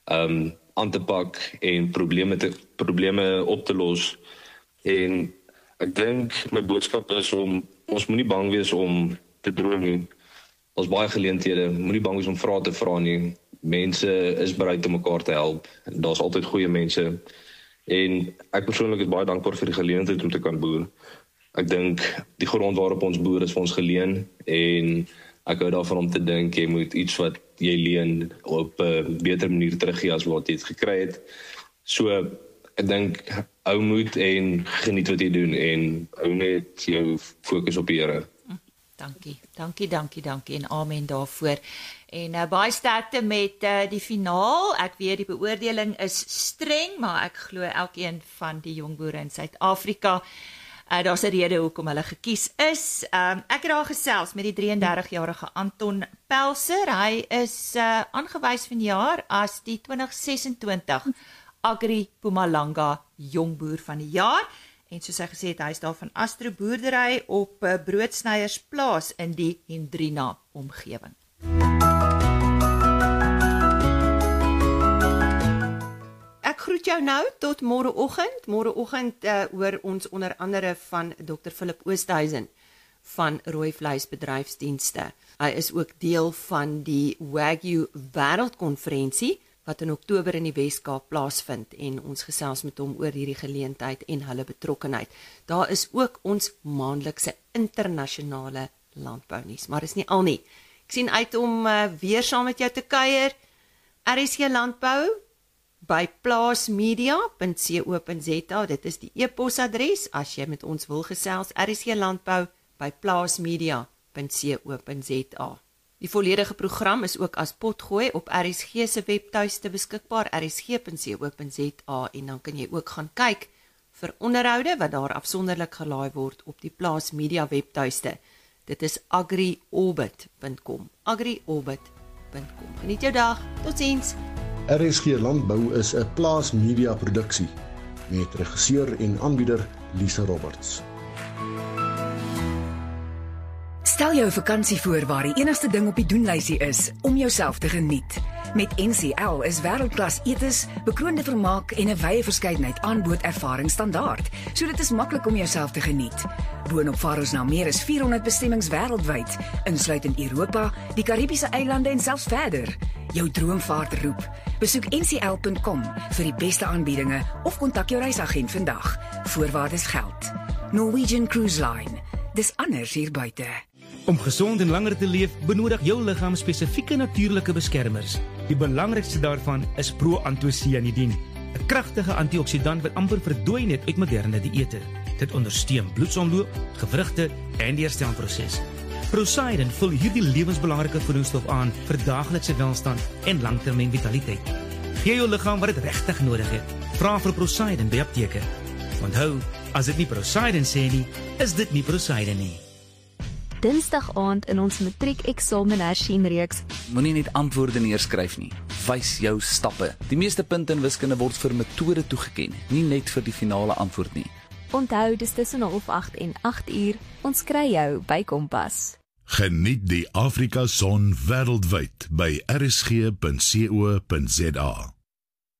aan te pak en probleme op te los. En ek dink my boodskap is ons moenie bang wees om te droom nie. Ons baie geleenthede, moenie bang wees om vrae te vra nie. Mense is bereid om mekaar te help. Daar's altyd goeie mense. En ek persoonlik is baie dankbaar vir die geleentheid om te kan boer. Ek dink die grond waarop ons boer is vir ons geleen en ek hou daarvan om te dink jy moet iets wat jy leen op 'n beter manier teruggee as wat jy het gekry het. So ek dink hou moed en geniet wat jy doen en hou net jou fokus op die Here. Dankie en amen daarvoor. En baie sterkte met die finaal. Ek weet die beoordeling is streng, maar ek glo elkeen van die jong boere in Suid-Afrika, daar's 'n rede hoekom hulle gekies is. Ek het daar gesels met die 33-jarige Anton Pelser. Hy is aangewys vanjaar as die 2026 Agri Mpumalanga jongboer van die jaar. En soos hy gesê het, hy is daar van Astro Boerdery op Broodsnyersplaas in die Hendrina omgewing. Ek groet jou nou tot môreoggend. Môreoggend hoor ons onder andere van Dr. Philip Oosthuizen van Rooi Vleisbedryfsdienste. Hy is ook deel van die Wagyu Wêreldkonferensie wat in Oktober in die Weskaap plaasvind en ons gesels met hom oor hierdie geleentheid en hulle betrokkenheid. Daar is ook ons maandelikse internasionale landbounuus, maar is nie al nie. Ek sien uit om weer saam met jou te kuier. RSG Landbou by plaasmedia.co.za. Dit is die e-posadres as jy met ons wil gesels. RSG Landbou by plaasmedia.co.za. Die volledige program is ook as potgooi op RSG se webtuiste beskikbaar, rsg.co.za, en dan kan jy ook gaan kyk vir onderhoude wat daar afsonderlik gelaai word op die Plaas Media webtuiste. Dit is agriorbit.com. agriorbit.com. Geniet jou dag. Totsiens. RSG Landbou is 'n Plaas Media produksie met regisseur en aanbieder Lisa Roberts. Stel jou 'n vakansie voor waar die enigste ding op die doenlysie is om jouself te geniet. Met NCL is wêreldklas etes, bekroonde vermaak en 'n wye verskeidenheid aanbod ervaring standaard, so dit is maklik om jouself te geniet. Boonop vaar ons na meer as 400 bestemmings wêreldwyd, insluitend Europa, die Karibiese eilande en selfs verder. Jou droomvaart roep. Besoek ncl.com vir die beste aanbiedinge of kontak jou reisagent vandag. Voorwaardes geld. Norwegian Cruise Line. Dis anders hier buite. Om gezond en langer te leef, benodig jou liggaam spesifieke natuurlike beskermers. Die belangrikste daarvan is proantocyanidin, 'n kragtige antioksidant wat amper verdwyn net uit moderne dieete. Dit ondersteun bloedsomloop, gewrigte en die herstelproses. Procyden vul hierdie lewensbelangrike voedingsstof aan vir daaglikse welstand en langtermyn vitaliteit. Gee jou liggaam wat dit regtig nodig het. Vra vir Procyden by apteke. Onthou, as dit nie Procyden sê nie, is dit nie Procyden nie. Dinsdag aand in ons matriek-eksamen hersien-reeks. Moenie net antwoorde neerskryf nie. Wys jou stappe. Die meeste punte in wiskunde word vir metode toegeken, nie net vir die finale antwoord nie. Onthou, dis tussen 08:30 en 8:00. Ons kry jou by Kompas. Geniet die Afrika Son wêreldwyd by rsg.co.za.